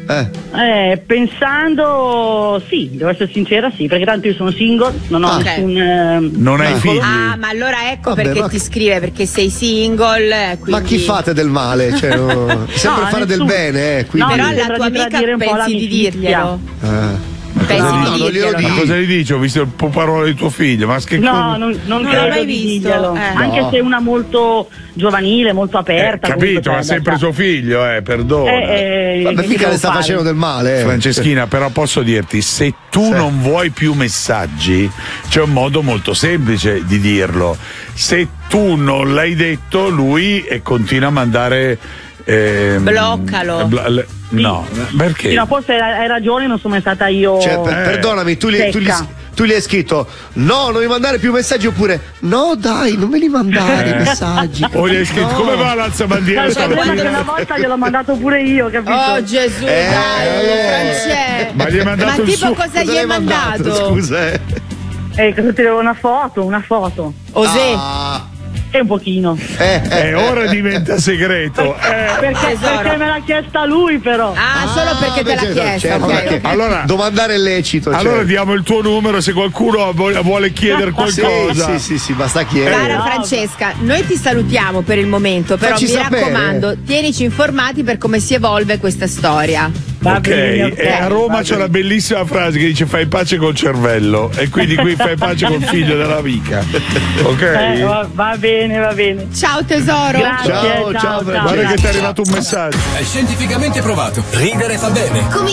Pensando, sì, devo essere sincera, sì, perché tanto io sono single, non ho nessun. Non hai figli? Ah, ma allora ecco perché ti scrive, perché sei single. Quindi... Ma chi fate del male? Cioè, sempre fare del bene, quindi. Però alla tua amica pensi di dirglielo? Cosa gli dici? Ho visto il poparolo di tuo figlio, ma non l'ho mai visto. Anche se è una molto giovanile, molto aperta. Capito, ma sempre suo figlio, perdona. Vabbè, mica le sta facendo del male. Franceschina, però posso dirti, se tu non vuoi più messaggi, c'è un modo molto semplice di dirlo. Se tu non l'hai detto, lui continua a mandare. Bloccalo. No, perché? Sì, no, forse hai ragione, non sono mai stata io. Cioè, perdonami, tu gli hai scritto no, non mi mandare più messaggi, oppure no dai, non me li mandare i messaggi. O gli hai scritto come va l'alzabandiera? Una volta gliel'ho mandato pure io, capito? Oh Gesù, dai, ma gli hai mandato tipo cosa gli hai mandato? Scusa. Cosa ti devo una foto. Osè. Un pochino. Ora diventa segreto. Perché me l'ha chiesta lui, però. Solo perché te l'ha chiesta. Okay. Allora, domandare è lecito. Allora diamo il tuo numero se qualcuno vuole chiedere qualcosa. Sì, basta chiedere. Cara Francesca, noi ti salutiamo per il momento, però mi raccomando, tienici informati per come si evolve questa storia. E a Roma c'è una bellissima frase che dice fai pace col cervello, e quindi qui fai pace col figlio dell'amica. Ok? Va bene. Ciao tesoro. Grazie, ciao. Guarda che ti è arrivato un messaggio. È scientificamente provato. Ridere fa bene.